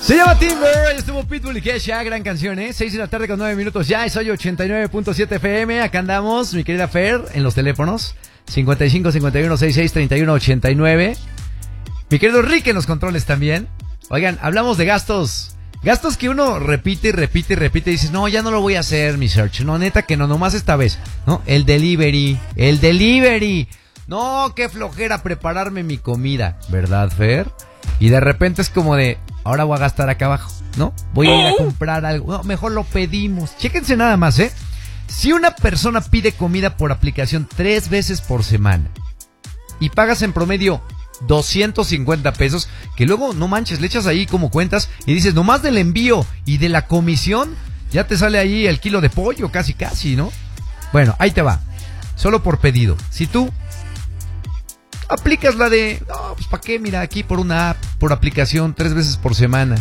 Se llama Timber, estuvo Pitbull y Kesha, gran canción, 6 de la tarde con 9 minutos ya, es hoy 89.7 FM, acá andamos, mi querida Fer, en los teléfonos, 55 51 66 31 89, mi querido Rick en los controles también. Oigan, hablamos de gastos que uno repite y repite y repite y dices, no, ya no lo voy a hacer, mi search, no, neta que no, nomás esta vez, ¿no? El delivery, no, qué flojera prepararme mi comida, ¿verdad, Fer? Y de repente es como de, ahora voy a gastar acá abajo, ¿no? Voy a ir a comprar algo. No, mejor lo pedimos. Chéquense nada más, Si una persona pide comida por aplicación 3 veces por semana y pagas en promedio 250 pesos, que luego, no manches, le echas ahí como cuentas y dices, nomás del envío y de la comisión, ya te sale ahí el kilo de pollo, casi, ¿no? Bueno, ahí te va. Solo por pedido. Si tú aplicas la de, no, pues ¿para qué? Mira, aquí por una app, por aplicación, 3 veces por semana.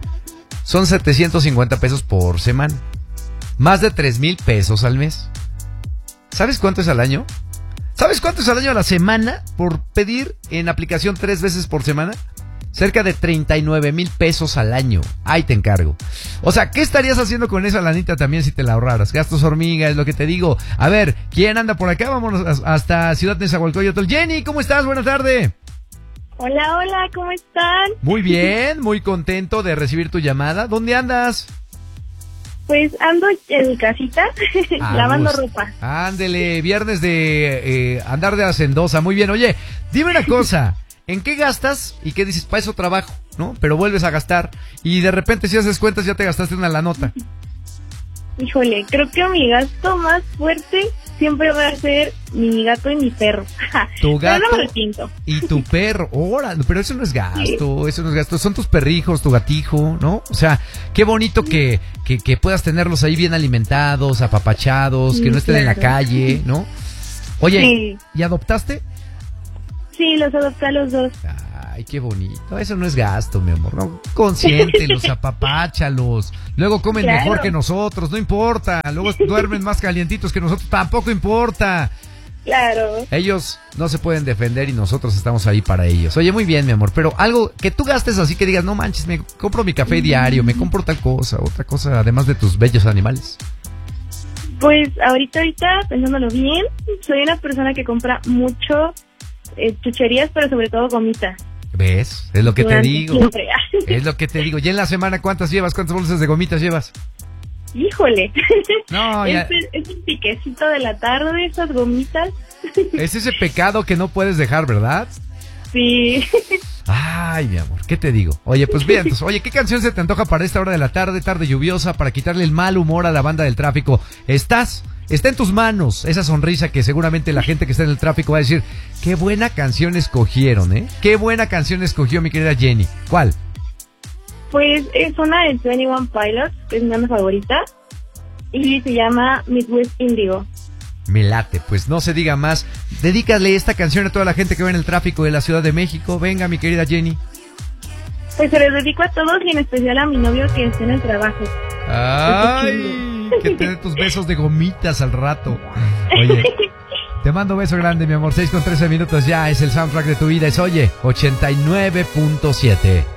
Son 750 pesos por semana. Más de 3,000 pesos al mes. ¿Sabes cuánto es al año? ¿Sabes cuánto es al año a la semana por pedir en aplicación 3 veces por semana? Cerca de 39,000 pesos al año. Ahí te encargo. O sea, ¿qué estarías haciendo con esa lanita también si te la ahorraras? Gastos hormiga, es lo que te digo. A ver, ¿quién anda por acá? Vámonos hasta Ciudad de Nezahualcóyotl. Jenny, ¿cómo estás? Buenas tardes. Hola, ¿cómo están? Muy bien, muy contento de recibir tu llamada. ¿Dónde andas? Pues ando en mi casita, lavando ropa. Ándele, viernes de andar de hacendosa. Muy bien, oye, dime una cosa. ¿En qué gastas y qué dices? Para eso trabajo, ¿no? Pero vuelves a gastar y de repente si haces cuentas ya te gastaste una la nota. Híjole, creo que mi gasto más fuerte siempre va a ser mi gato y mi perro. Tu gato pero no me arrepiento. Y tu perro. Órale, pero eso no es gasto, sí. Eso no es gasto. Son tus perrijos, tu gatijo, ¿no? O sea, qué bonito que puedas tenerlos ahí bien alimentados, apapachados, sí, que no estén en la calle, ¿no? Oye, sí. ¿Y adoptaste? Sí, los adopté a los dos. Ay, qué bonito. Eso no es gasto, mi amor. No, consiéntelos, apapáchalos. Luego comen mejor que nosotros, no importa. Luego duermen más calientitos que nosotros, tampoco importa. Claro. Ellos no se pueden defender y nosotros estamos ahí para ellos. Oye, muy bien, mi amor, pero algo que tú gastes así que digas, no manches, me compro mi café diario, me compro tal cosa, otra cosa, además de tus bellos animales. Pues ahorita, pensándolo bien, soy una persona que compra mucho chucherías, pero sobre todo gomitas. ¿Ves? Es lo que te digo. Siempre. Es lo que te digo. ¿Y en la semana cuántas llevas? ¿Cuántas bolsas de gomitas llevas? Híjole. No, ya. Es un piquecito de la tarde, esas gomitas. Es ese pecado que no puedes dejar, ¿verdad? Sí. Ay, mi amor, ¿qué te digo? Oye, pues bien, entonces, oye, ¿qué canción se te antoja para esta hora de la tarde, tarde lluviosa, para quitarle el mal humor a la banda del tráfico? Está en tus manos esa sonrisa que seguramente la gente que está en el tráfico va a decir, qué buena canción escogieron, ¿eh? Qué buena canción escogió mi querida Jenny. ¿Cuál? Pues es una de 21 Pilots, que es mi banda favorita, y se llama Midwest Indigo. Me late, pues no se diga más. Dedícale esta canción a toda la gente que va en el tráfico de la Ciudad de México. Venga, mi querida Jenny. Pues se les dedico a todos y en especial a mi novio que está en el trabajo. ¡Ay! Que te dé tus besos de gomitas al rato. Oye, te mando beso grande, mi amor. 6 con 13 minutos ya. Es el soundtrack de tu vida. Es Oye, 89.7.